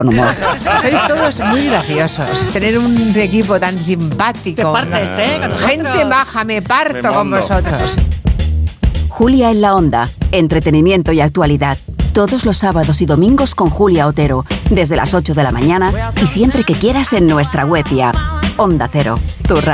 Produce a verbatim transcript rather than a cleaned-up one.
con humor. Sois todos muy graciosos. Tener un equipo tan simpático. Te partes, ¿eh? Con nosotros. Gente baja, me parto Me con mondo. vosotros. Julia en la Onda, entretenimiento y actualidad. Todos los sábados y domingos con Julia Otero, desde las ocho de la mañana y siempre que quieras en nuestra web y app. Onda Cero, tu radio.